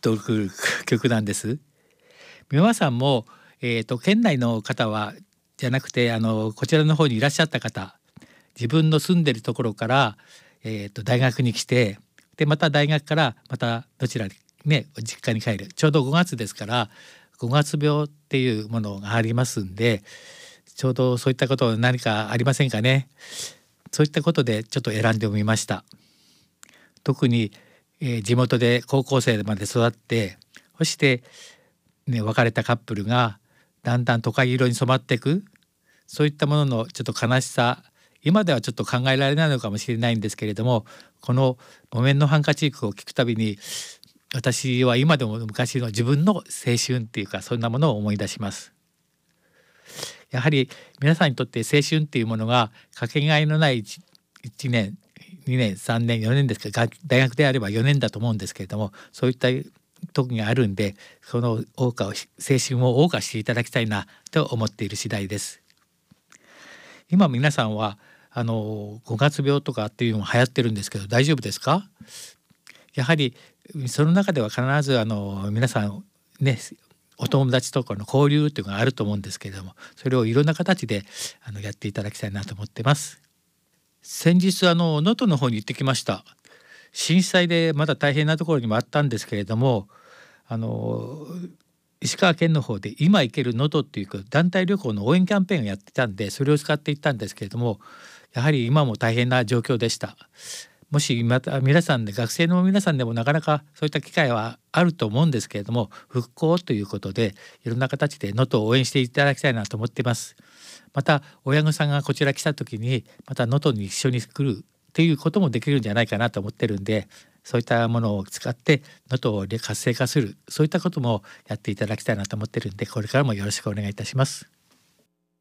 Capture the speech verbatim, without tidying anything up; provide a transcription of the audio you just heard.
とくる曲なんです。皆さんも、えーと、県内の方はじゃなくてあのこちらの方にいらっしゃった方、自分の住んでるところから、えーと、大学に来て、でまた大学からまたどちらにね実家に帰る、ちょうどごがつですからごがつ病っていうものがありますんで、ちょうどそういったこと何かありませんかね。そういったことでちょっと選んでみました。特に、えー地元で高校生まで育って、そして、ね、別れたカップルがだんだん都会色に染まっていく、そういったもののちょっと悲しさ、今ではちょっと考えられないのかもしれないんですけれども、この木綿のハンカチーフを聞くたびに私は今でも昔の自分の青春っていうか、そんなものを思い出します。やはり皆さんにとって青春っていうものがかけがえのないいちねんにねんさんねんよねんですけど、が大学であればよねんだと思うんですけれども、そういった時があるんで、その謳歌を青春を謳歌していただきたいなと思っている次第です。今皆さんはあのごがつ病とかっていうのも流行ってるんですけど、大丈夫ですか？やはりその中では必ずあの皆さんね、お友達とかの交流っていうのがあると思うんですけれども、それをいろんな形であのやっていただきたいなと思ってます。先日あの能登の方に行ってきました。震災でまだ大変なところにもあったんですけれども、あの石川県の方で今行ける能登っていう団体旅行の応援キャンペーンをやってたんで、それを使って行ったんですけれども、やはり今も大変な状況でした。もしまた皆さんで学生の皆さんでもなかなかそういった機会はあると思うんですけれども、復興ということでいろんな形で能登を応援していただきたいなと思っています。また親御さんがこちら来た時にまた能登に一緒に来るっていうこともできるんじゃないかなと思ってるんで、そういったものを使って能登を活性化する、そういったこともやっていただきたいなと思ってるんで、これからもよろしくお願いいたします。